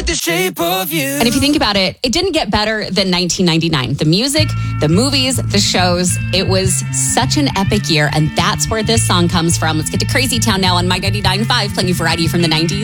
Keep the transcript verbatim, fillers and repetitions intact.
the shape of you. And if you think about it, it didn't get better than nineteen ninety-nine. The music, the movies, the shows, it was such an epic year. And that's where this song comes from. Let's get to Crazy Town now on My ninety-nine point five, playing you variety from the nineties.